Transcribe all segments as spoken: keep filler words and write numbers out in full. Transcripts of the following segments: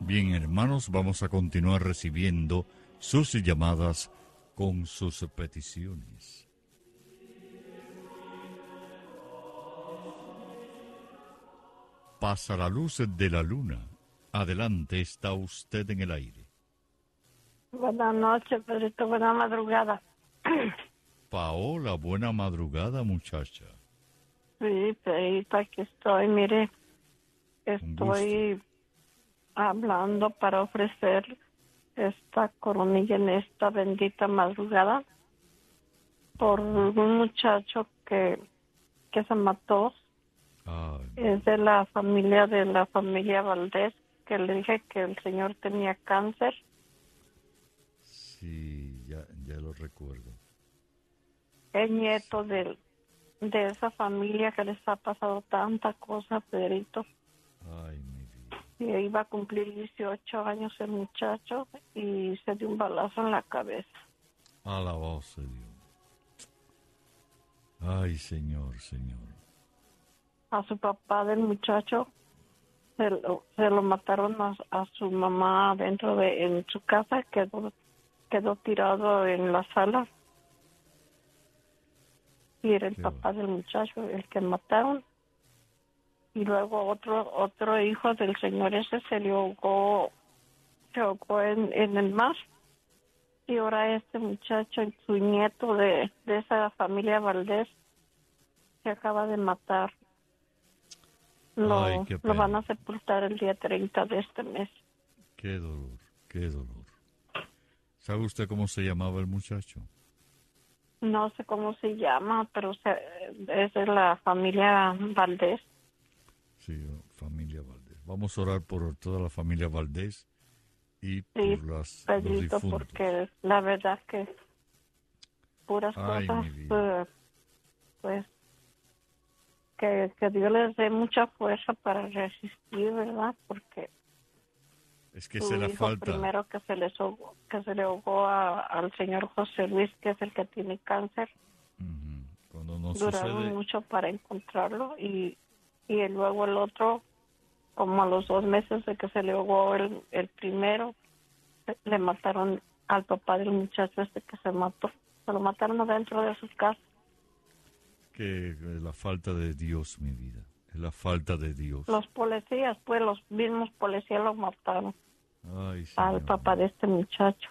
Bien, hermanos, vamos a continuar recibiendo sus llamadas con sus peticiones. Pasa la luz de la luna. Adelante, está usted en el aire. Buenas noches, Pedrito, buena madrugada. Paola, buena madrugada, muchacha. Sí, Pedrito, aquí estoy, mire, estoy hablando para ofrecer esta coronilla en esta bendita madrugada por un muchacho que, que se mató. Ay, es de la familia de la familia Valdés, que le dije que el señor tenía cáncer. sí, ya, ya lo recuerdo. Es nieto de, de esa familia que les ha pasado tanta cosa, Pedrito. Ay, mi vida. Y iba a cumplir dieciocho años el muchacho y se dio un balazo en la cabeza. Alabado sea Dios. Ay, Señor, Señor. A su papá del muchacho se lo, se lo mataron a, a su mamá dentro de en su casa, quedó quedó tirado en la sala. Y era el Qué papá va. del muchacho el que mataron. Y luego otro otro hijo del señor ese se le ahogó, se ahogó en, en el mar. Y ahora este muchacho, su nieto de, de esa familia Valdés, se acaba de matar. Lo, Ay, qué lo pena. van a sepultar el día treinta de este mes. Qué dolor, qué dolor. ¿Sabe usted cómo se llamaba el muchacho? No sé cómo se llama, pero se, es de la familia Valdés. Sí, familia Valdés. Vamos a orar por toda la familia Valdés y por Sí, las, los Pedrito, difuntos. porque la verdad que puras Ay, cosas, mi vida. eh, pues, que, que Dios les dé mucha fuerza para resistir, ¿verdad? Porque Es que su se la hijo falta. primero que se les ahogó- que se le ahogó a- al señor José Luis, que es el que tiene cáncer, Ujú. Cuando no duraron sucede, mucho para encontrarlo y, y luego el otro, como a los dos meses de que se le ahogó el, el primero, le mataron al papá del muchacho este que se mató. Se lo mataron adentro de su casa. que es la falta de Dios, mi vida. Es la falta de Dios. Los policías, pues los mismos policías lo mataron Ay, al Señor. papá de este muchacho.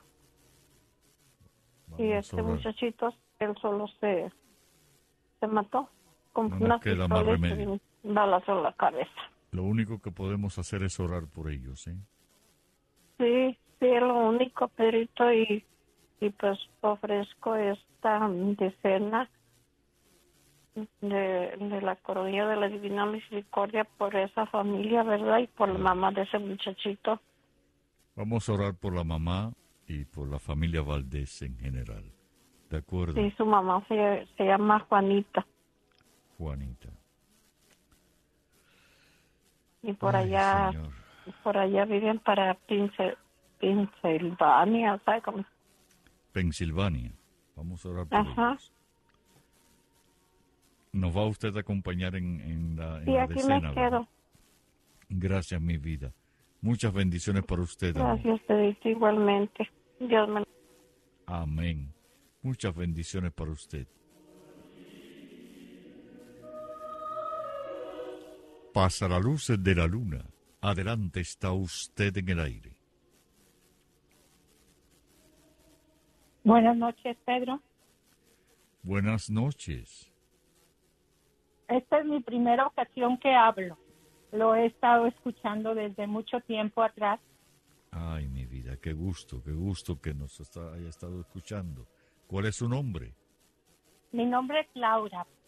Vamos Y a este orar. muchachito, él solo se, se mató con No una nos queda más pistola y remedio. un balazo en la cabeza. Lo único que podemos hacer es orar por ellos, ¿eh? Sí, sí, es lo único, Pedrito, y, y pues ofrezco esta decena de, de la coronilla de la Divina Misericordia por esa familia, ¿verdad? Y por la mamá de ese muchachito. Vamos a orar por la mamá y por la familia Valdés en general. ¿De acuerdo, Sí, su mamá se, se llama Juanita. Juanita? Y por Ay, allá, Señor. por allá viven para Pince- Pensilvania, ¿sabes cómo? Pensilvania. Vamos a orar por Ajá. ellos. ¿Nos va usted a acompañar en, en la, en Sí, la aquí decena, me verdad? quedo. Gracias, mi vida. Muchas bendiciones para usted, amor. Gracias, Pedrito, igualmente. Dios me... Amén. Muchas bendiciones para usted. Pasa la luz de la luna. Adelante, está usted en el aire. Buenas noches, Pedro. Buenas noches. Esta es mi primera ocasión que hablo. Lo he estado escuchando desde mucho tiempo atrás. Ay, mi vida, qué gusto, qué gusto que nos está- haya estado escuchando. ¿Cuál es su nombre? Mi nombre es Laura,